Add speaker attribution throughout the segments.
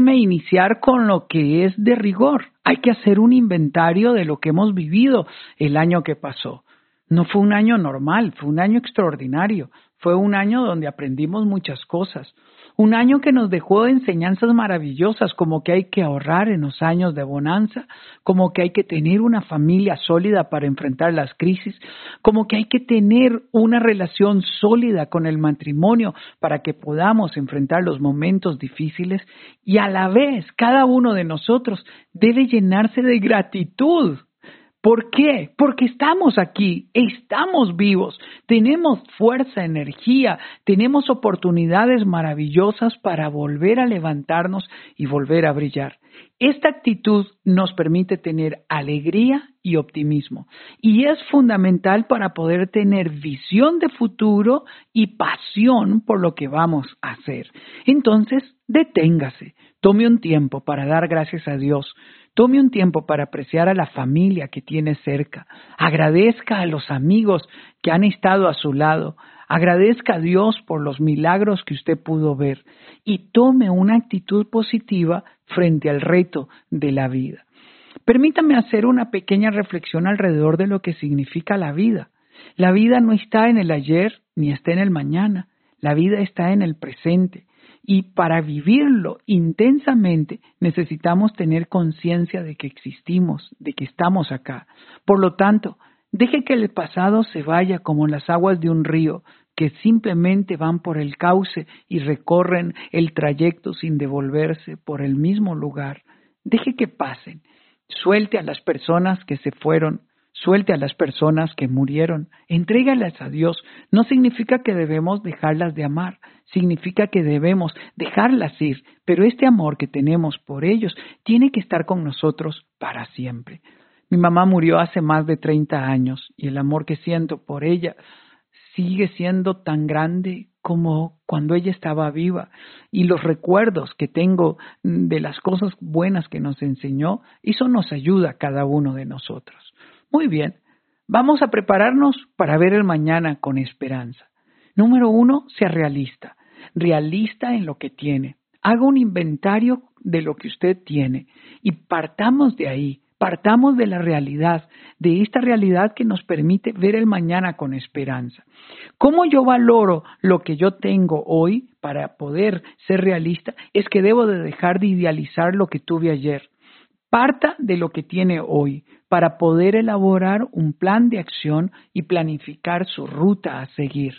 Speaker 1: iniciar con lo que es de rigor. Hay que hacer un inventario de lo que hemos vivido el año que pasó. No fue un año normal, fue un año extraordinario. Fue un año donde aprendimos muchas cosas. Un año que nos dejó enseñanzas maravillosas, como que hay que ahorrar en los años de bonanza, como que hay que tener una familia sólida para enfrentar las crisis, como que hay que tener una relación sólida con el matrimonio para que podamos enfrentar los momentos difíciles, y a la vez cada uno de nosotros debe llenarse de gratitud. ¿Por qué? Porque estamos aquí, estamos vivos, tenemos fuerza, energía, tenemos oportunidades maravillosas para volver a levantarnos y volver a brillar. Esta actitud nos permite tener alegría y optimismo, y es fundamental para poder tener visión de futuro y pasión por lo que vamos a hacer. Entonces, deténgase, tome un tiempo para dar gracias a Dios. Tome un tiempo para apreciar a la familia que tiene cerca. Agradezca a los amigos que han estado a su lado. Agradezca a Dios por los milagros que usted pudo ver. Y tome una actitud positiva frente al reto de la vida. Permítame hacer una pequeña reflexión alrededor de lo que significa la vida. La vida no está en el ayer ni está en el mañana. La vida está en el presente. Y para vivirlo intensamente necesitamos tener conciencia de que existimos, de que estamos acá. Por lo tanto, deje que el pasado se vaya como las aguas de un río que simplemente van por el cauce y recorren el trayecto sin devolverse por el mismo lugar. Deje que pasen. Suelte a las personas que se fueron. Suelte a las personas que murieron, entrégalas a Dios. No significa que debemos dejarlas de amar, significa que debemos dejarlas ir, pero este amor que tenemos por ellos tiene que estar con nosotros para siempre. Mi mamá murió hace más de 30 años y el amor que siento por ella sigue siendo tan grande como cuando ella estaba viva, y los recuerdos que tengo de las cosas buenas que nos enseñó, eso nos ayuda a cada uno de nosotros. Muy bien, vamos a prepararnos para ver el mañana con esperanza. Número 1, sea realista. Realista en lo que tiene. Haga un inventario de lo que usted tiene y partamos de ahí. Partamos de la realidad, de esta realidad que nos permite ver el mañana con esperanza. ¿Cómo yo valoro lo que yo tengo hoy para poder ser realista? Es que debo de dejar de idealizar lo que tuve ayer. Parta de lo que tiene hoy para poder elaborar un plan de acción y planificar su ruta a seguir.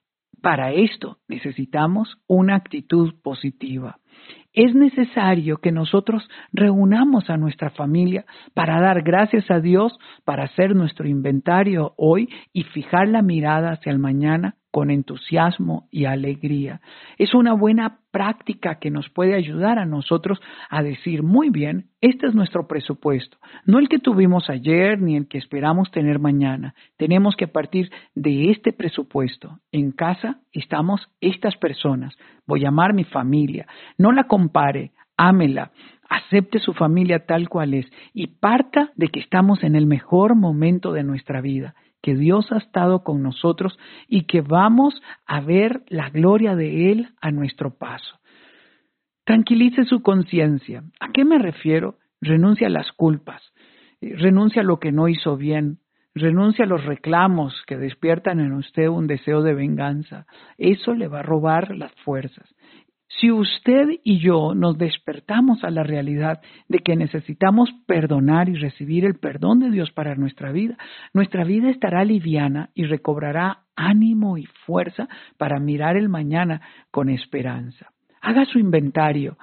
Speaker 1: Para esto necesitamos una actitud positiva. Es necesario que nosotros reunamos a nuestra familia para dar gracias a Dios, para hacer nuestro inventario hoy y fijar la mirada hacia el mañana con entusiasmo y alegría. Es una buena práctica que nos puede ayudar a nosotros a decir, muy bien, este es nuestro presupuesto, no el que tuvimos ayer ni el que esperamos tener mañana. Tenemos que partir de este presupuesto. En casa estamos estas personas. Voy a amar mi familia. No la compare, ámela. Acepte su familia tal cual es y parta de que estamos en el mejor momento de nuestra vida, que Dios ha estado con nosotros y que vamos a ver la gloria de Él a nuestro paso. Tranquilice su conciencia. ¿A qué me refiero? Renuncia a las culpas, renuncia a lo que no hizo bien, renuncia a los reclamos que despiertan en usted un deseo de venganza. Eso le va a robar las fuerzas. Si usted y yo nos despertamos a la realidad de que necesitamos perdonar y recibir el perdón de Dios para nuestra vida estará liviana y recobrará ánimo y fuerza para mirar el mañana con esperanza. Haga su inventario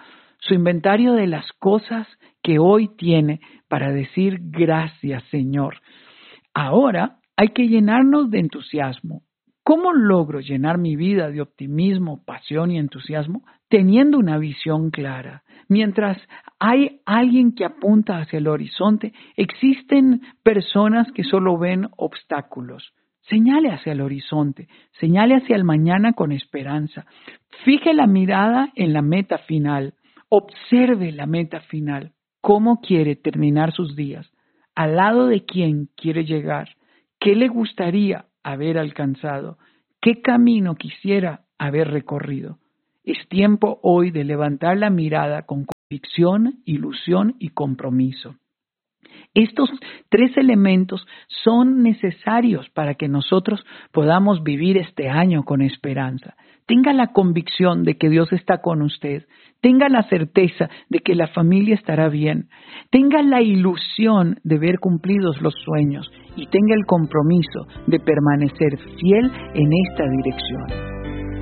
Speaker 1: de las cosas que hoy tiene para decir gracias, Señor. Ahora hay que llenarnos de entusiasmo. ¿Cómo logro llenar mi vida de optimismo, pasión y entusiasmo? Teniendo una visión clara. Mientras hay alguien que apunta hacia el horizonte, existen personas que solo ven obstáculos. Señale hacia el horizonte, señale hacia el mañana con esperanza. Fije la mirada en la meta final. Observe la meta final. ¿Cómo quiere terminar sus días? ¿Al lado de quién quiere llegar? ¿Qué le gustaría haber alcanzado? ¿Qué camino quisiera haber recorrido? Es tiempo hoy de levantar la mirada con convicción, ilusión y compromiso. Estos 3 elementos son necesarios para que nosotros podamos vivir este año con esperanza. Tenga la convicción de que Dios está con usted. Tenga la certeza de que la familia estará bien. Tenga la ilusión de ver cumplidos los sueños y tenga el compromiso de permanecer fiel en esta dirección.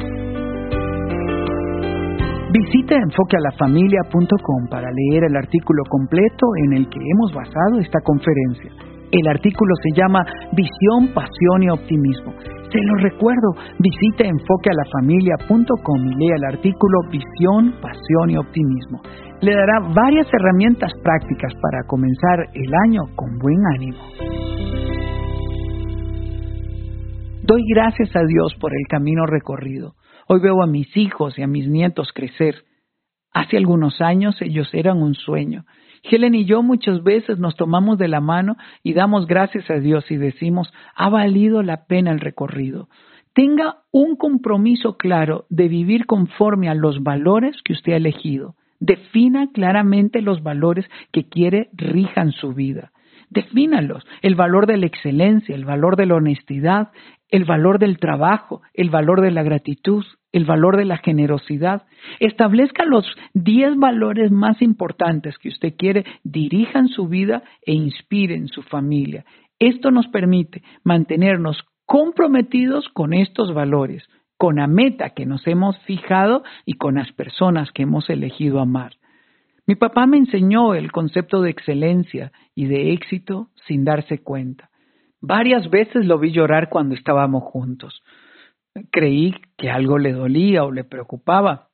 Speaker 1: Visita enfoquealafamilia.com para leer el artículo completo en el que hemos basado esta conferencia. El artículo se llama Visión, Pasión y Optimismo. Se lo recuerdo, visita enfoquealafamilia.com y lea el artículo Visión, Pasión y Optimismo. Le dará varias herramientas prácticas para comenzar el año con buen ánimo. Doy gracias a Dios por el camino recorrido. Hoy veo a mis hijos y a mis nietos crecer. Hace algunos años ellos eran un sueño. Helen y yo muchas veces nos tomamos de la mano y damos gracias a Dios y decimos, ha valido la pena el recorrido. Tenga un compromiso claro de vivir conforme a los valores que usted ha elegido. Defina claramente los valores que quiere rijan su vida. Defínalos, el valor de la excelencia, el valor de la honestidad, el valor del trabajo, el valor de la gratitud, el valor de la generosidad. Establezca los 10 valores más importantes que usted quiere dirijan su vida e inspiren su familia. Esto nos permite mantenernos comprometidos con estos valores, con la meta que nos hemos fijado y con las personas que hemos elegido amar. Mi papá me enseñó el concepto de excelencia y de éxito sin darse cuenta. Varias veces lo vi llorar cuando estábamos juntos. Creí que algo le dolía o le preocupaba.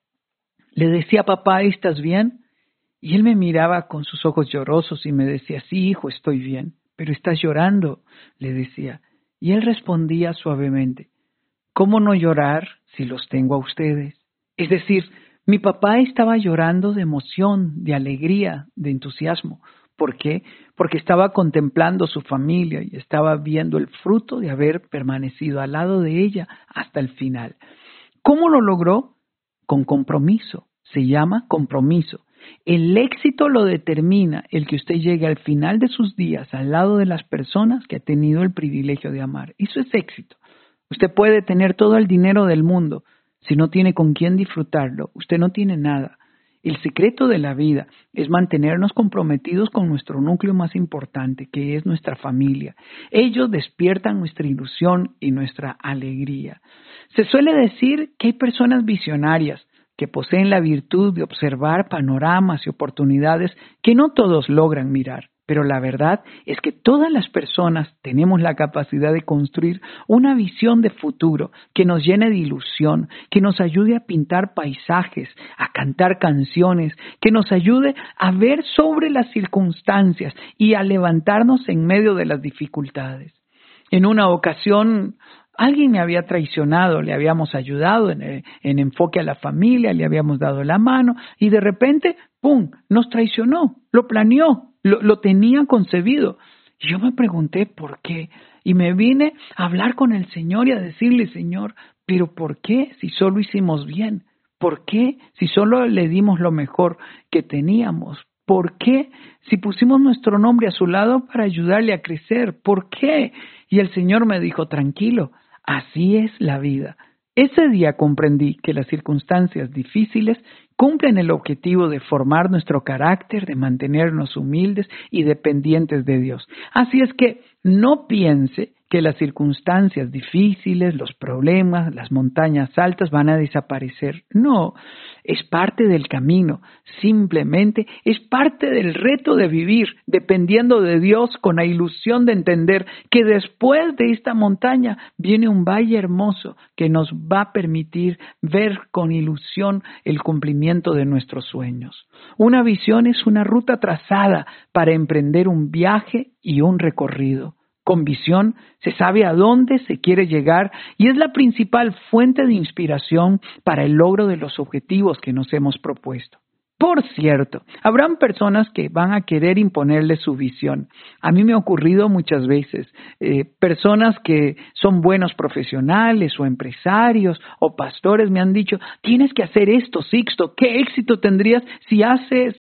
Speaker 1: Le decía, papá, ¿estás bien? Y él me miraba con sus ojos llorosos y me decía, sí, hijo, estoy bien. Pero estás llorando, le decía. Y él respondía suavemente, ¿cómo no llorar si los tengo a ustedes? Es decir, mi papá estaba llorando de emoción, de alegría, de entusiasmo. ¿Por qué? Porque estaba contemplando su familia y estaba viendo el fruto de haber permanecido al lado de ella hasta el final. ¿Cómo lo logró? Con compromiso. Se llama compromiso. El éxito lo determina el que usted llegue al final de sus días al lado de las personas que ha tenido el privilegio de amar. Eso es éxito. Usted puede tener todo el dinero del mundo. Si no tiene con quién disfrutarlo, usted no tiene nada. El secreto de la vida es mantenernos comprometidos con nuestro núcleo más importante, que es nuestra familia. Ellos despiertan nuestra ilusión y nuestra alegría. Se suele decir que hay personas visionarias que poseen la virtud de observar panoramas y oportunidades que no todos logran mirar. Pero la verdad es que todas las personas tenemos la capacidad de construir una visión de futuro que nos llene de ilusión, que nos ayude a pintar paisajes, a cantar canciones, que nos ayude a ver sobre las circunstancias y a levantarnos en medio de las dificultades. En una ocasión, alguien me había traicionado, le habíamos ayudado en enfoque a la familia, le habíamos dado la mano y de repente, ¡pum!, nos traicionó, lo planeó. Lo tenía concebido. Y yo me pregunté por qué. Y me vine a hablar con el Señor y a decirle, Señor, ¿pero por qué si solo hicimos bien? ¿Por qué si solo le dimos lo mejor que teníamos? ¿Por qué si pusimos nuestro nombre a su lado para ayudarle a crecer? ¿Por qué? Y el Señor me dijo, tranquilo, así es la vida. Ese día comprendí que las circunstancias difíciles cumplen el objetivo de formar nuestro carácter, de mantenernos humildes y dependientes de Dios. Así es que no piense que las circunstancias difíciles, los problemas, las montañas altas van a desaparecer. No, es parte del camino. Simplemente es parte del reto de vivir dependiendo de Dios con la ilusión de entender que después de esta montaña viene un valle hermoso que nos va a permitir ver con ilusión el cumplimiento de nuestros sueños. Una visión es una ruta trazada para emprender un viaje y un recorrido. Con visión se sabe a dónde se quiere llegar y es la principal fuente de inspiración para el logro de los objetivos que nos hemos propuesto. Por cierto, habrán personas que van a querer imponerle su visión. A mí me ha ocurrido muchas veces, personas que son buenos profesionales o empresarios o pastores me han dicho, tienes que hacer esto, Sixto, ¿qué éxito tendrías si haces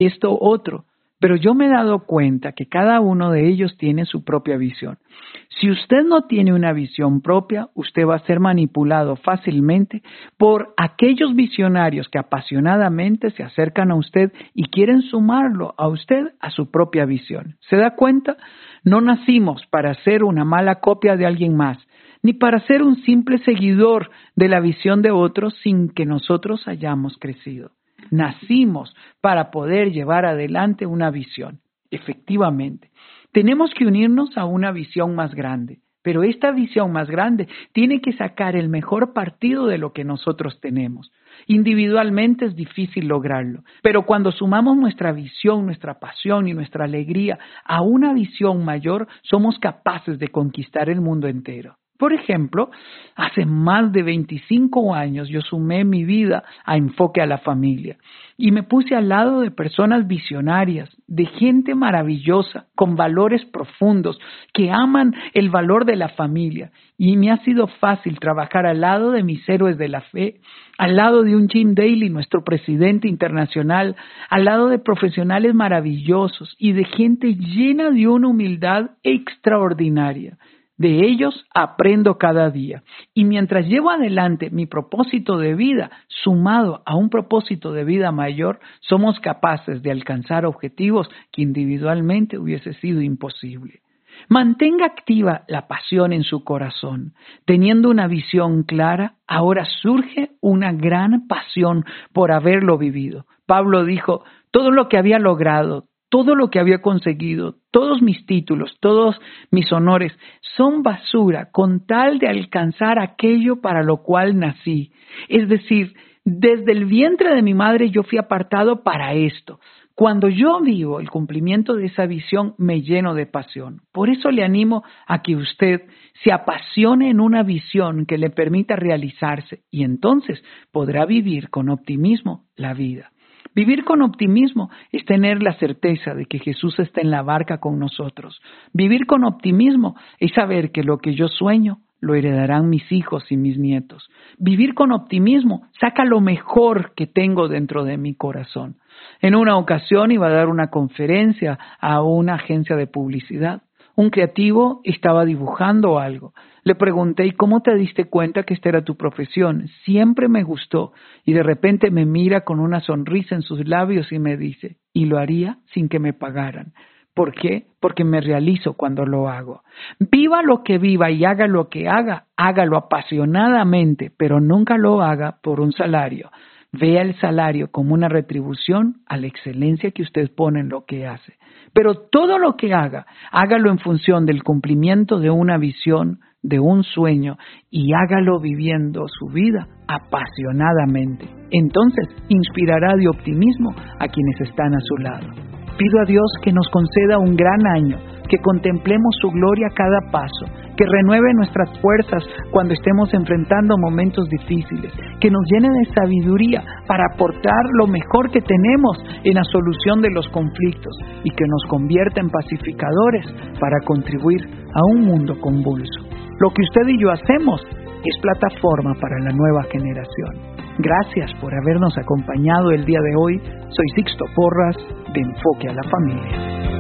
Speaker 1: esto, otro. Pero yo me he dado cuenta que cada uno de ellos tiene su propia visión. Si usted no tiene una visión propia, usted va a ser manipulado fácilmente por aquellos visionarios que apasionadamente se acercan a usted y quieren sumarlo a usted a su propia visión. ¿Se da cuenta? No nacimos para ser una mala copia de alguien más, ni para ser un simple seguidor de la visión de otros sin que nosotros hayamos crecido. Nacimos para poder llevar adelante una visión. Efectivamente, tenemos que unirnos a una visión más grande, pero esta visión más grande tiene que sacar el mejor partido de lo que nosotros tenemos. Individualmente es difícil lograrlo, pero cuando sumamos nuestra visión, nuestra pasión y nuestra alegría a una visión mayor, somos capaces de conquistar el mundo entero. Por ejemplo, hace más de 25 años yo sumé mi vida a Enfoque a la Familia y me puse al lado de personas visionarias, de gente maravillosa, con valores profundos, que aman el valor de la familia. Y me ha sido fácil trabajar al lado de mis héroes de la fe, al lado de un Jim Daly, nuestro presidente internacional, al lado de profesionales maravillosos y de gente llena de una humildad extraordinaria. De ellos aprendo cada día. Y mientras llevo adelante mi propósito de vida, sumado a un propósito de vida mayor, somos capaces de alcanzar objetivos que individualmente hubiese sido imposible. Mantenga activa la pasión en su corazón. Teniendo una visión clara, ahora surge una gran pasión por haberlo vivido. Pablo dijo, todo lo que había logrado, todo lo que había conseguido, todos mis títulos, todos mis honores, son basura con tal de alcanzar aquello para lo cual nací. Es decir, desde el vientre de mi madre yo fui apartado para esto. Cuando yo vivo el cumplimiento de esa visión, me lleno de pasión. Por eso le animo a que usted se apasione en una visión que le permita realizarse y entonces podrá vivir con optimismo la vida. Vivir con optimismo es tener la certeza de que Jesús está en la barca con nosotros. Vivir con optimismo es saber que lo que yo sueño lo heredarán mis hijos y mis nietos. Vivir con optimismo saca lo mejor que tengo dentro de mi corazón. En una ocasión iba a dar una conferencia a una agencia de publicidad. Un creativo estaba dibujando algo. Le pregunté, ¿y cómo te diste cuenta que esta era tu profesión? Siempre me gustó. Y de repente me mira con una sonrisa en sus labios y me dice, y lo haría sin que me pagaran. ¿Por qué? Porque me realizo cuando lo hago. Viva lo que viva y haga lo que haga, hágalo apasionadamente, pero nunca lo haga por un salario. Vea el salario como una retribución a la excelencia que usted pone en lo que hace. Pero todo lo que haga, hágalo en función del cumplimiento de una visión, de un sueño, y hágalo viviendo su vida apasionadamente. Entonces, inspirará de optimismo a quienes están a su lado. Pido a Dios que nos conceda un gran año, que contemplemos su gloria a cada paso, que renueve nuestras fuerzas cuando estemos enfrentando momentos difíciles, que nos llene de sabiduría para aportar lo mejor que tenemos en la solución de los conflictos y que nos convierta en pacificadores para contribuir a un mundo convulso. Lo que usted y yo hacemos es plataforma para la nueva generación. Gracias por habernos acompañado el día de hoy. Soy Sixto Porras, de Enfoque a la Familia.